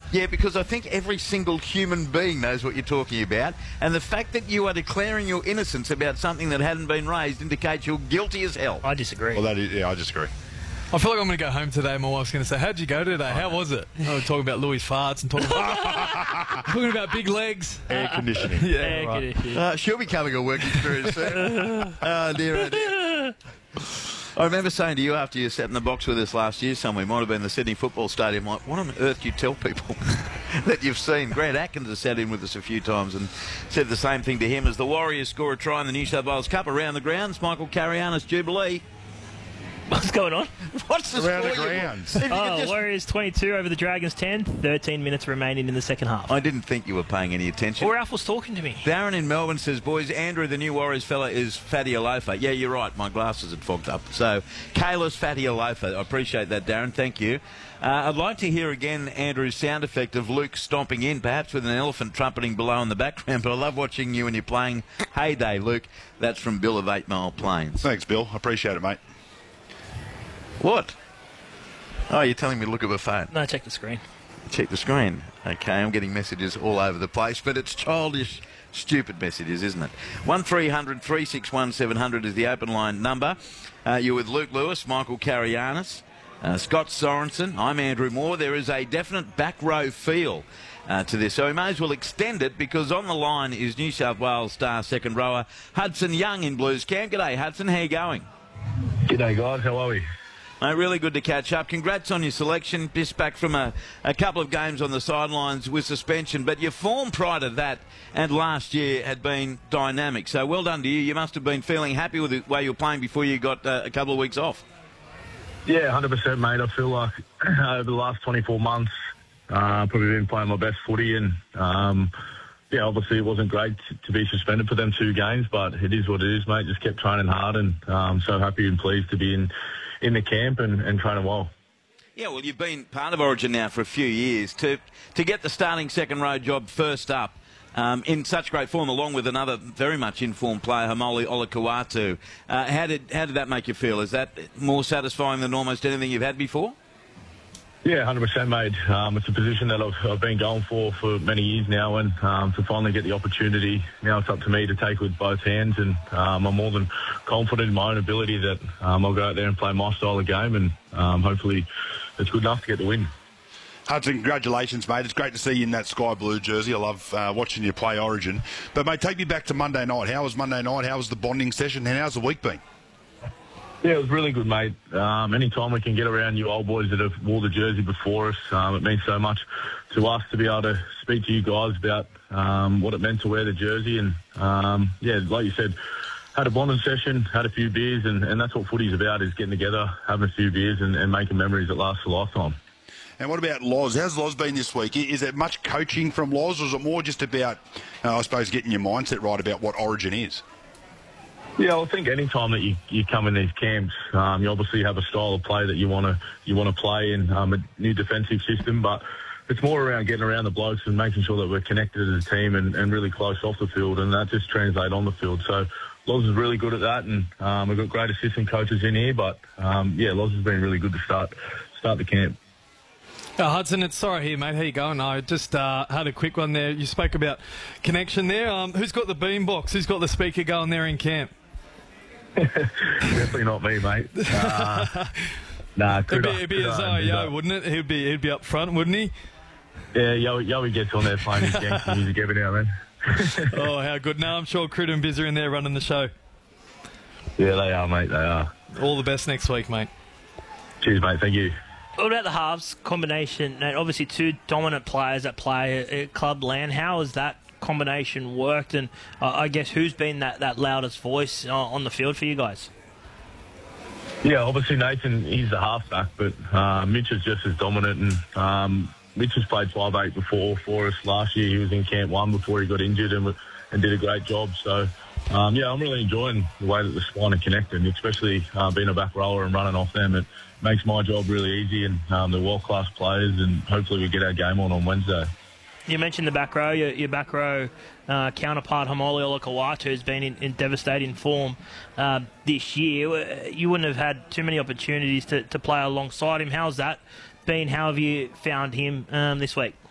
Yeah, because I think every single human being knows what you're talking about, and the fact that you are declaring your innocence about something that hadn't been raised indicates you're guilty as hell. I disagree. Well, I disagree. I feel like I'm going to go home today and my wife's going to say, how'd you go today? How was it? I was talking about Louis' farts and talking about big legs. Air conditioning. Yeah, Air right. conditioning. She'll be coming a work experience soon. Oh, dear. I remember saying to you after you sat in the box with us last year somewhere, might have been the Sydney Football Stadium, like, what on earth do you tell people that you've seen? Grant Atkins has sat in with us a few times and said the same thing to him as the Warriors score a try in the New South Wales Cup around the grounds. Michael Carianis Jubilee. What's going on? What's the Around score? the grounds. If you could Oh, just- Warriors 22 over the Dragons 10. 13 minutes remaining in the second half. I didn't think you were paying any attention. Or Alf was talking to me. Darren in Melbourne says, boys, Andrew, the new Warriors fella, is Fatty Alofa. Yeah, you're right. My glasses had fogged up. So, Kayla's Fatty Alofa. I appreciate that, Darren. Thank you. I'd like to hear again Andrew's sound effect of Luke stomping in, perhaps with an elephant trumpeting below in the background. But I love watching you when you're playing Heyday, Luke. That's from Bill of 8 Mile Plains. Thanks, Bill. I appreciate it, mate. What? Oh, you're telling me to look at my phone. No, check the screen. Check the screen. Okay, I'm getting messages all over the place, but it's childish, stupid messages, isn't it? 1300 361 700 is the open line number. You're with Luke Lewis, Michael Carianis, Scott Sorensen. I'm Andrew Moore. There is a definite back row feel to this, so we may as well extend it because on the line is New South Wales star second rower Hudson Young in Blues Camp. G'day, Hudson. How you going? G'day, guys. How are we? Mate, really good to catch up. Congrats on your selection. Just back from a couple of games on the sidelines with suspension. But your form prior to that and last year had been dynamic. So well done to you. You must have been feeling happy with the way you were playing before you got a couple of weeks off. Yeah, 100%, mate. I feel like over the last 24 months, probably been playing my best footy. And, yeah, obviously it wasn't great to be suspended for them 2 games, but it is what it is, mate. Just kept training hard and so happy and pleased to be in the camp and training well. Yeah, well, you've been part of Origin now for a few years. To get the starting second row job first up in such great form, along with another very much informed player, Hamoli Olakau'atu, how did that make you feel? Is that more satisfying than almost anything you've had before? Yeah, 100%, mate. It's a position that I've been going for many years now, and to finally get the opportunity, now it's up to me to take with both hands, and I'm more than confident in my own ability that I'll go out there and play my style of game, and hopefully it's good enough to get the win. Hudson, congratulations, mate. It's great to see you in that sky blue jersey. I love watching you play Origin. But, mate, take me back to Monday night. How was Monday night? How was the bonding session? And how's the week been? Yeah, it was really good, mate. Any time we can get around you old boys that have wore the jersey before us, it means so much to us to be able to speak to you guys about what it meant to wear the jersey. And, yeah, like you said, had a bonding session, had a few beers, and that's what footy's about, is getting together, having a few beers and making memories that last a lifetime. And what about Loz? How's Loz been this week? Is there much coaching from Loz, or is it more just about, I suppose, getting your mindset right about what Origin is? Yeah, I think any time that you come in these camps, you obviously have a style of play that you want to play in, a new defensive system, but it's more around getting around the blokes and making sure that we're connected as a team and really close off the field, and that just translates on the field. So Loz is really good at that, and we've got great assistant coaches in here, but yeah, Loz has been really good to start the camp. Hudson, it's Sorry here, mate. How you going? I just had a quick one there. You spoke about connection there. Who's got the beambox? Who's got the speaker going there in camp? Definitely not me, mate. Nah, it'd be Yo, wouldn't it? He'd be up front, wouldn't he? Yeah, Yoey gets on there playing his gangster music every now and then. Oh, how good. No, I'm sure Crit and Biz are in there running the show. Yeah, they are, mate. They are. All the best next week, mate. Cheers, mate. Thank you. What about the halves combination? And obviously 2 dominant players that play at Club Land. How has that combination worked? And I guess who's been that loudest voice on the field for you guys? Yeah, obviously Nathan, he's the halfback, but Mitch is just as dominant. And Mitch has played 5'8" before for us last year. He was in Camp 1 before he got injured and did a great job. So, yeah, I'm really enjoying the way that the spine are connected, especially being a back rower and running off them. It makes my job really easy, and they're world-class players, and hopefully we get our game on Wednesday. You mentioned the back row. Your back row counterpart, Hamoli Olakau'atu, has been in devastating form this year. You wouldn't have had too many opportunities to play alongside him. How's that been? How have you found him this week?